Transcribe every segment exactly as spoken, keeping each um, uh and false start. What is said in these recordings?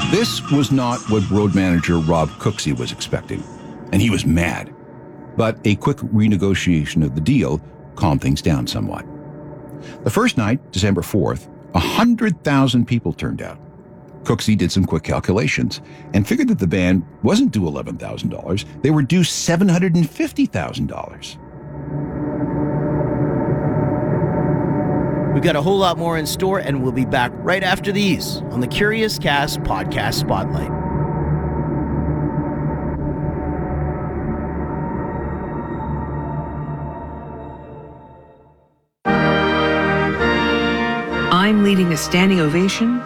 This was not what road manager Rob Cooksey was expecting, and he was mad. But a quick renegotiation of the deal calmed things down somewhat. The first night, December fourth, one hundred thousand people turned out. Cooksey did some quick calculations and figured that the band wasn't due eleven thousand dollars, they were due seven hundred fifty thousand dollars. We've got a whole lot more in store, and we'll be back right after these on the Curious Cast Podcast Spotlight. I'm leading a standing ovation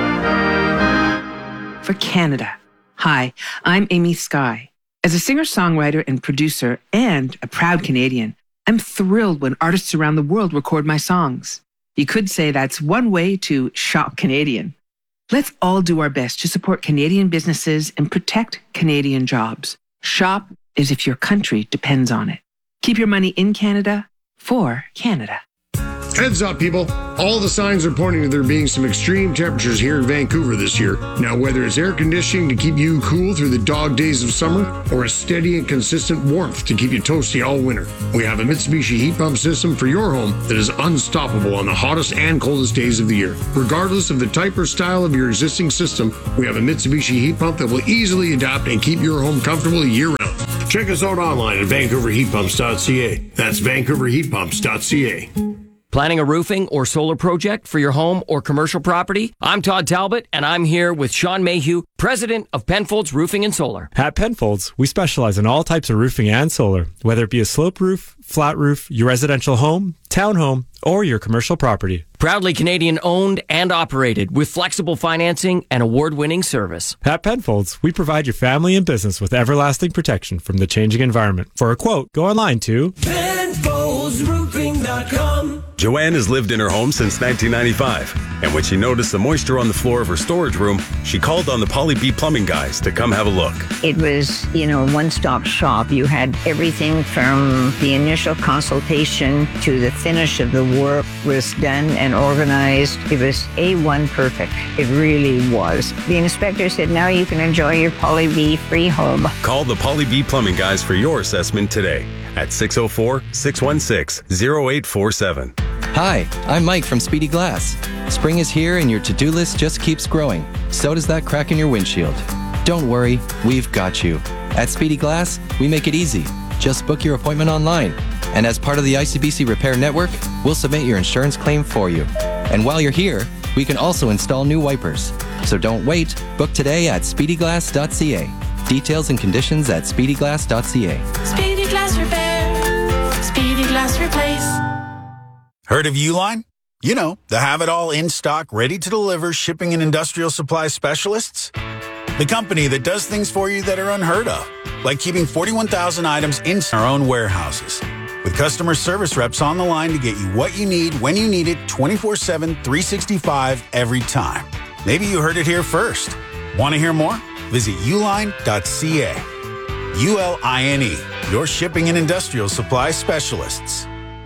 for Canada. Hi, I'm Amy Skye. As a singer-songwriter and producer and a proud Canadian, I'm thrilled when artists around the world record my songs. You could say that's one way to shop Canadian. Let's all do our best to support Canadian businesses and protect Canadian jobs. Shop as if your country depends on it. Keep your money in Canada for Canada. Heads up, people. All the signs are pointing to there being some extreme temperatures here in Vancouver this year. Now, whether it's air conditioning to keep you cool through the dog days of summer or a steady and consistent warmth to keep you toasty all winter, we have a Mitsubishi heat pump system for your home that is unstoppable on the hottest and coldest days of the year. Regardless of the type or style of your existing system, we have a Mitsubishi heat pump that will easily adapt and keep your home comfortable year-round. Check us out online at vancouver heat pumps dot c a. That's vancouver heat pumps dot c a. Planning a roofing or solar project for your home or commercial property? I'm Todd Talbot, and I'm here with Sean Mayhew, president of Penfolds Roofing and Solar. At Penfolds, we specialize in all types of roofing and solar, whether it be a sloped roof, flat roof, your residential home, townhome, or your commercial property. Proudly Canadian owned and operated with flexible financing and award-winning service. At Penfolds, we provide your family and business with everlasting protection from the changing environment. For a quote, go online to Penfolds Roofing dot com. Joanne has lived in her home since nineteen ninety-five, and when she noticed the moisture on the floor of her storage room, she called on the Poly B Plumbing guys to come have a look. It was, you know, a one-stop shop. You had everything from the initial consultation to the finish of the work was done and organized. It was A one perfect. It really was. The inspector said, now you can enjoy your Poly B free home. Call the Poly B Plumbing guys for your assessment today at six oh four, six one six, oh eight four seven. Hi, I'm Mike from Speedy Glass. Spring is here and your to-do list just keeps growing. So does that crack in your windshield. Don't worry, we've got you. At Speedy Glass, we make it easy. Just book your appointment online. And as part of the I C B C Repair Network, we'll submit your insurance claim for you. And while you're here, we can also install new wipers. So don't wait. Book today at speedy glass dot c a. Details and conditions at speedy glass dot c a. Speedy Glass Repair. Speedy Glass Replace. Heard of Uline? You know, the have-it-all in-stock, ready-to-deliver shipping and industrial supply specialists. The company that does things for you that are unheard of, like keeping forty-one thousand items in our own warehouses. With customer service reps on the line to get you what you need, when you need it, twenty-four seven, three sixty-five, every time. Maybe you heard it here first. Want to hear more? Visit uline dot c a. U L I N E, your shipping and industrial supply specialists.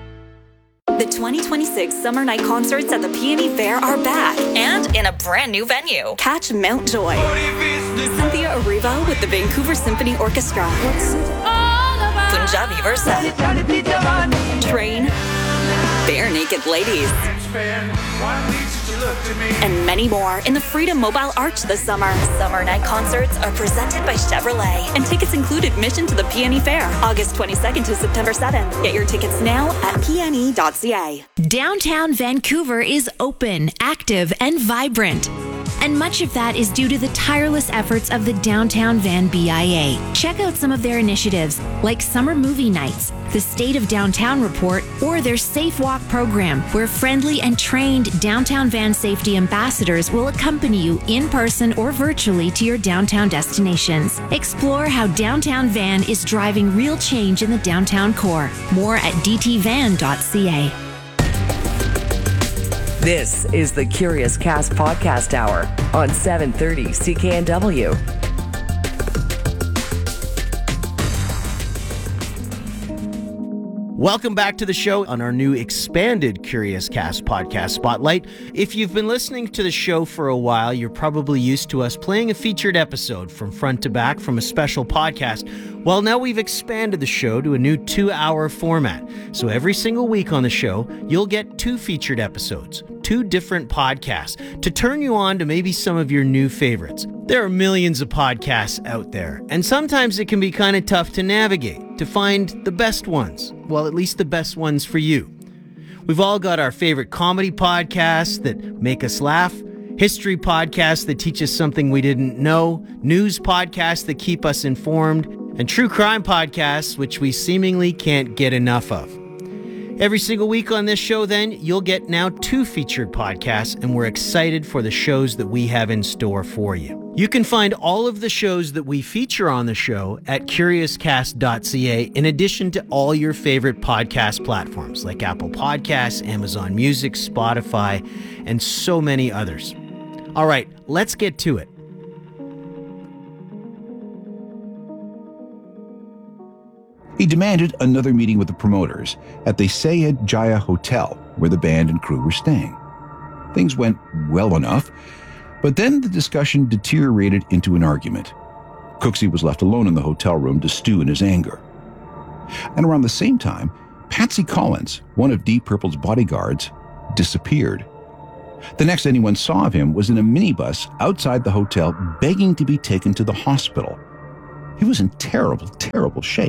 The twenty twenty-six Summer Night Concerts at the Peony Fair are back and in a brand new venue. Catch Mount Joy, Cynthia Erivo with the Vancouver Symphony Orchestra, Punjabi Versa, Train, Bare Naked Ladies, and many more in the Freedom Mobile Arch this summer. Summer Night Concerts are presented by Chevrolet, and tickets include admission to the Peony Fair, August twenty-second to September seventh. Get your tickets now at p n e dot c a. Downtown Vancouver is open, active, and vibrant. And much of that is due to the tireless efforts of the Downtown Van B I A. Check out some of their initiatives, like Summer Movie Nights, the State of Downtown Report, or their Safe Walk program, where friendly and trained Downtown Van safety ambassadors will accompany you in person or virtually to your downtown destinations. Explore how Downtown Van is driving real change in the downtown core. More at d t van dot c a. This is the Curious Cast Podcast Hour on seven thirty C K N W. Welcome back to the show on our new expanded Curious Cast podcast spotlight. If you've been listening to the show for a while, you're probably used to us playing a featured episode from front to back from a special podcast. Well, now we've expanded the show to a new two-hour format. So every single week on the show, you'll get two featured episodes, two different podcasts, to turn you on to maybe some of your new favorites. There are millions of podcasts out there, and sometimes it can be kind of tough to navigate, to find the best ones. Well, at least the best ones for you. We've all got our favorite comedy podcasts that make us laugh, history podcasts that teach us something we didn't know, news podcasts that keep us informed, and true crime podcasts which we seemingly can't get enough of. Every single week on this show, then, you'll get now two featured podcasts, and we're excited for the shows that we have in store for you. You can find all of the shows that we feature on the show at curious cast dot c a, in addition to all your favorite podcast platforms like Apple Podcasts, Amazon Music, Spotify, and so many others. All right, let's get to it. He demanded another meeting with the promoters at the Sayed Jaya Hotel, where the band and crew were staying. Things went well enough, but then the discussion deteriorated into an argument. Cooksey was left alone in the hotel room to stew in his anger. And around the same time, Patsy Collins, one of Deep Purple's bodyguards, disappeared. The next anyone saw of him was in a minibus outside the hotel begging to be taken to the hospital. He was in terrible, terrible shape.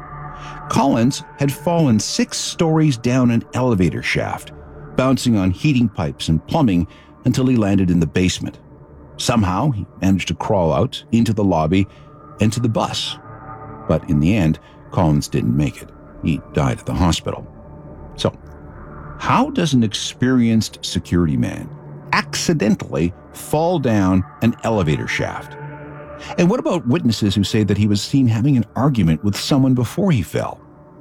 Collins had fallen six stories down an elevator shaft, bouncing on heating pipes and plumbing until he landed in the basement. Somehow, he managed to crawl out into the lobby and to the bus. But in the end, Collins didn't make it. He died at the hospital. So, how does an experienced security man accidentally fall down an elevator shaft? And what about witnesses who say that he was seen having an argument with someone before he fell?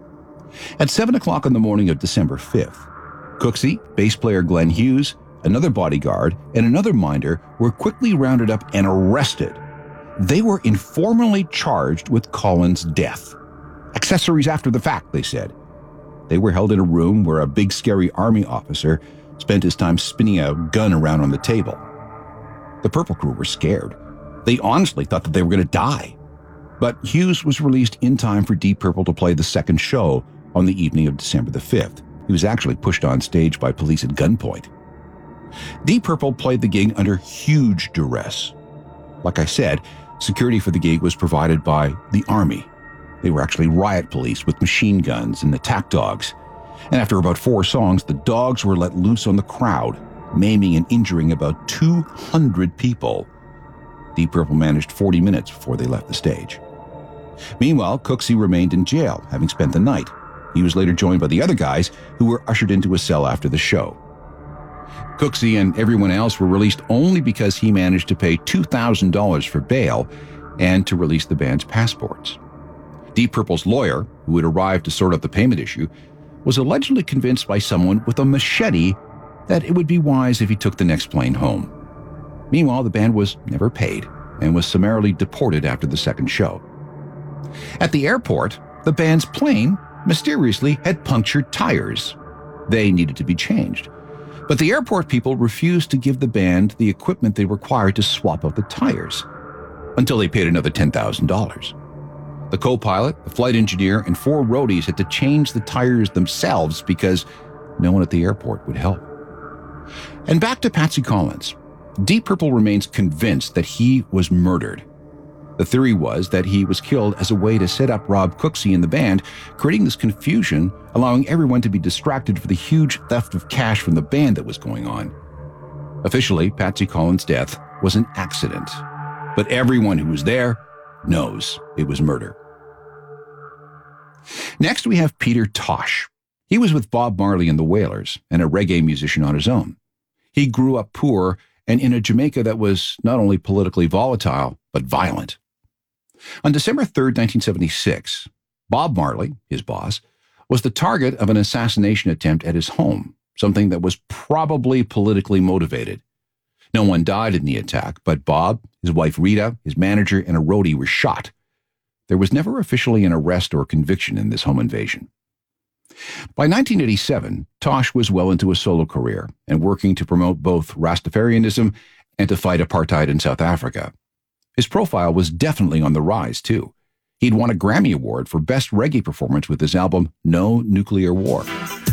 At seven o'clock on the morning of December fifth, Cooksey, bass player Glenn Hughes, another bodyguard, and another minder were quickly rounded up and arrested. They were informally charged with Collins' death. Accessories after the fact, they said. They were held in a room where a big scary army officer spent his time spinning a gun around on the table. The Purple crew were scared. They honestly thought that they were going to die. But Hughes was released in time for Deep Purple to play the second show on the evening of December the fifth. He was actually pushed on stage by police at gunpoint. Deep Purple played the gig under huge duress. Like I said, security for the gig was provided by the Army. They were actually riot police with machine guns and attack dogs. And after about four songs, the dogs were let loose on the crowd, maiming and injuring about two hundred people. Deep Purple managed forty minutes before they left the stage. Meanwhile, Cooksey remained in jail, having spent the night. He was later joined by the other guys who were ushered into a cell after the show. Cooksey and everyone else were released only because he managed to pay two thousand dollars for bail and to release the band's passports. Deep Purple's lawyer, who had arrived to sort out the payment issue, was allegedly convinced by someone with a machete that it would be wise if he took the next plane home. Meanwhile, the band was never paid and was summarily deported after the second show. At the airport, the band's plane mysteriously had punctured tires. They needed to be changed. But the airport people refused to give the band the equipment they required to swap out the tires, until they paid another ten thousand dollars. The co-pilot, the flight engineer, and four roadies had to change the tires themselves because no one at the airport would help. And back to Patsy Collins. Deep Purple remains convinced that he was murdered. The theory was that he was killed as a way to set up Rob Cooksey and the band, creating this confusion, allowing everyone to be distracted for the huge theft of cash from the band that was going on. Officially, Patsy Collins' death was an accident, but everyone who was there knows it was murder. Next, we have Peter Tosh. He was with Bob Marley and the Wailers and a reggae musician on his own. He grew up poor and in a Jamaica that was not only politically volatile, but violent. On December third, nineteen seventy-six, Bob Marley, his boss, was the target of an assassination attempt at his home, something that was probably politically motivated. No one died in the attack, but Bob, his wife Rita, his manager, and a roadie were shot. There was never officially an arrest or conviction in this home invasion. By nineteen eighty-seven, Tosh was well into a solo career and working to promote both Rastafarianism and to fight apartheid in South Africa. His profile was definitely on the rise, too. He'd won a Grammy Award for Best Reggae Performance with his album No Nuclear War.